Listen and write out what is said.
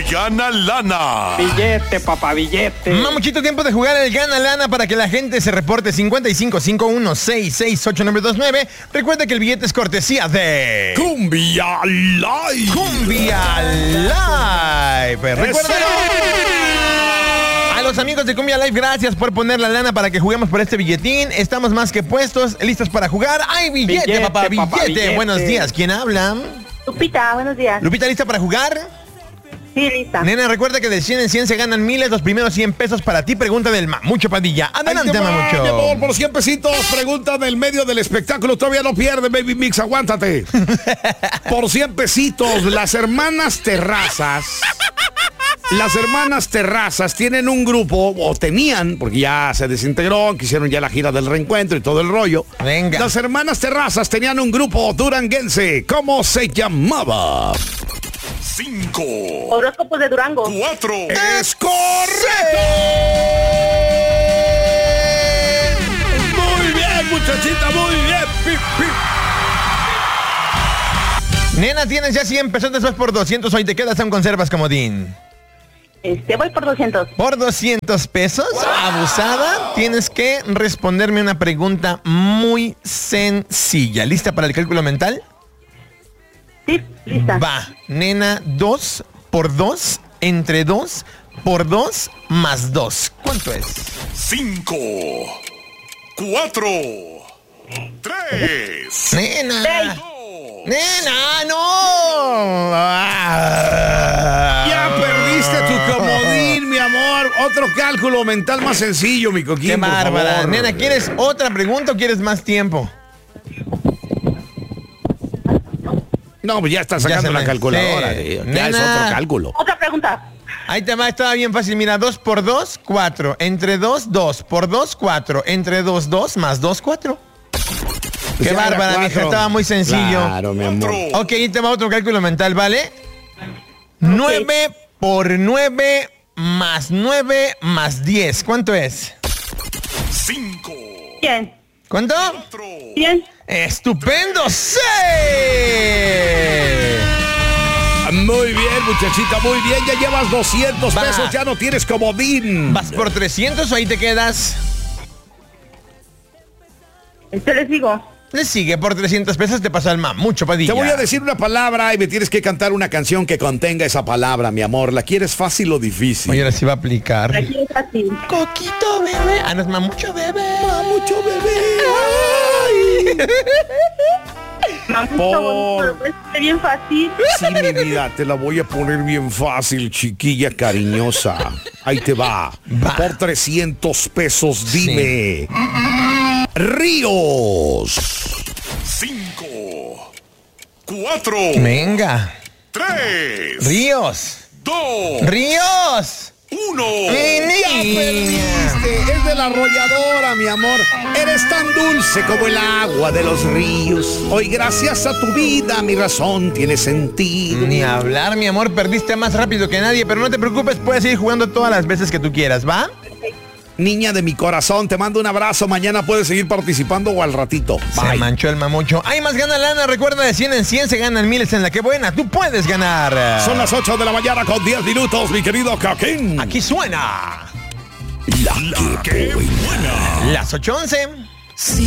Gana Lana. Billete, papá, billete. Mamuchito, tiempo de jugar el Gana Lana para que la gente se reporte 5551668929. Recuerda que el billete es cortesía de Cumbia Live. Cumbia Live. Recuérdalo. A los amigos de Cumbia Live, gracias por poner la lana para que juguemos por este billetín. Estamos más que puestos, listos para jugar. ¡Ay, billete, papá, billete! Buenos días, ¿quién habla? Lupita, buenos días. Lupita, ¿lista para jugar? Sí, lista. Nena, recuerda que de 100 en 100 se ganan miles. Los primeros 100 pesos para ti. Pregunta del Mamucho Padilla. Adelante, Mamucho. Mi amor, por 100 pesitos, pregunta del medio del espectáculo. Todavía no pierde, Baby Mix, aguántate. Por 100 pesitos, las hermanas Terrazas. Las hermanas Terrazas tienen un grupo, o tenían, porque ya se desintegró, que hicieron ya la gira del reencuentro y todo el rollo. Venga. Las hermanas Terrazas tenían un grupo duranguense. ¿Cómo se llamaba? 5. Horóscopos de Durango. 4. ¡Es correcto! Muy bien, muchachita, muy bien. Pip, pip. Nena, tienes ya 100 pesos, después por 200. Hoy te quedas en conservas, comodín. Voy por 200. Por 200 pesos, abusada, tienes que responderme una pregunta muy sencilla. ¿Lista para el cálculo mental? Sí, lista. Va, nena, 2 por 2, entre 2 por 2 más 2. ¿Cuánto es? 5. 4. 3. Nena. 6. Nena, no. Ya perdiste tu comodín, mi amor. Otro cálculo mental más sencillo, mi coquín. Qué por bárbara. favor. Nena, ¿quieres otra pregunta o quieres más tiempo? No, pues ya está sacando la calculadora. Sí. Ya Nena. es otro cálculo. Otra pregunta. Ahí te va, estaba bien fácil. Mira, 2 por 2, 4. Entre 2, 2. Por 2, 4. Entre 2, 2. Más 2, 4. Qué Ya era bárbara, 4. mija. Estaba muy sencillo. Claro, mi amor. Ok, ahí te va otro cálculo mental, ¿vale? 9 por 9 más 9 más 10. ¿Cuánto es? 5. 100. ¿Cuánto? 100. ¡Estupendo! ¡Sí! Muy bien, muchachita, muy bien. Ya llevas 200 Va. pesos, ya no tienes comodín. ¿Vas por 300 o ahí te quedas? Les digo. Le sigue por 300 pesos, te pasa el Mamucho Padilla. Te voy a decir una palabra y me tienes que cantar una canción que contenga esa palabra, mi amor. ¿La quieres fácil o difícil? Oye, ahora sí va a aplicar. Aquí es fácil. Coquito bebé. Ah, no es Mamucho bebé. Mucho bebé. Mamito, es bien fácil. Sí, mi vida, te la voy a poner bien fácil, chiquilla cariñosa. Ahí te va. Va. Por 300 pesos, dime. Ríos. 5. 4. Venga. 3. Ríos. 2. Ríos. 1. Ya perdiste. Es de la arrolladora, mi amor. Eres tan dulce como el agua de los ríos. Hoy, gracias a tu vida, mi razón tiene sentido. Ni hablar, mi amor, perdiste más rápido que nadie, pero no te preocupes, puedes seguir jugando todas las veces que tú quieras, ¿va? Niña de mi corazón, te mando un abrazo. Mañana puedes seguir participando o al ratito. Se Bye. manchó el Mamucho. Hay más gana lana, recuerda, de 100 en 100 se ganan miles en la que buena. Tú puedes ganar. Son las 8 de la mañana con 10 minutos, mi querido Coquín. Aquí suena La que buena. las 8:11.